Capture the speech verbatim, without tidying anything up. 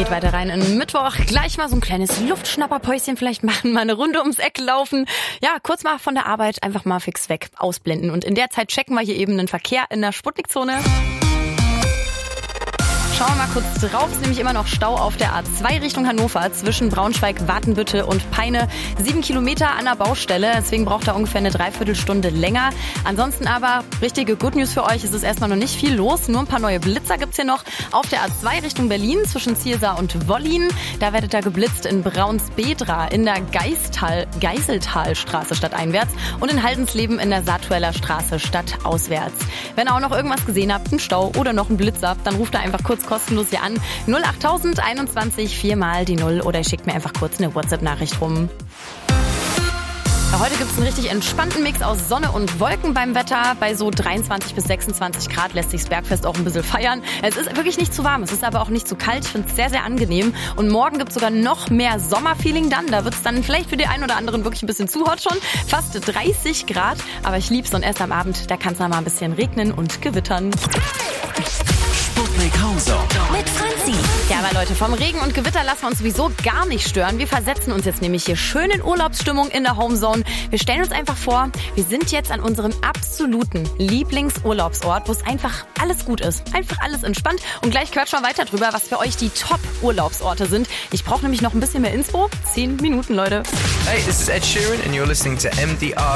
Geht weiter rein in Mittwoch. Gleich mal so ein kleines Luftschnapperpäuschen vielleicht machen, mal eine Runde ums Eck laufen. Ja, kurz mal von der Arbeit einfach mal fix weg ausblenden. Und in der Zeit checken wir hier eben den Verkehr in der Sputnikzone. Schauen wir mal kurz drauf. Es ist nämlich immer noch Stau auf der A zwei Richtung Hannover zwischen Braunschweig, Watenbüttel und Peine. Sieben Kilometer an der Baustelle, deswegen braucht er ungefähr eine Dreiviertelstunde länger. Ansonsten aber richtige Good News für euch. Es ist erstmal noch nicht viel los. Nur ein paar neue Blitzer gibt's hier noch. Auf der A zwei Richtung Berlin zwischen Ziersar und Wollin. Da werdet ihr geblitzt in Braunsbedra, in der Geistal, Geiseltalstraße stadteinwärts und in Haldensleben in der Saartueller Straße stadtauswärts. Wenn ihr auch noch irgendwas gesehen habt, einen Stau oder noch einen Blitzer, dann ruft ihr einfach kurz kostenlos hier an. null achttausend einundzwanzig viermal die Null oder schickt mir einfach kurz eine WhatsApp-Nachricht rum. Ja, heute gibt es einen richtig entspannten Mix aus Sonne und Wolken beim Wetter. Bei so dreiundzwanzig bis sechsundzwanzig Grad lässt sich das Bergfest auch ein bisschen feiern. Es ist wirklich nicht zu warm, es ist aber auch nicht zu kalt. Ich finde es sehr, sehr angenehm. Und morgen gibt es sogar noch mehr Sommerfeeling dann. Da wird es dann vielleicht für die einen oder anderen wirklich ein bisschen zu hot schon. Fast dreißig Grad. Aber ich lieb's und erst am Abend, da kann es noch mal ein bisschen regnen und gewittern. Sputnik Homezone Mit Franzi. Ja, aber Leute, vom Regen und Gewitter lassen wir uns sowieso gar nicht stören. Wir versetzen uns jetzt nämlich hier schön in Urlaubsstimmung in der Homezone. Wir stellen uns einfach vor, wir sind jetzt an unserem absoluten Lieblingsurlaubsort, wo es einfach alles gut ist. Einfach alles entspannt. Und gleich quatschen wir weiter drüber, was für euch die Top-Urlaubsorte sind. Ich brauche nämlich noch ein bisschen mehr Inspo. Zehn Minuten, Leute. Hey, this is Ed Sheeran and you're listening to M D R.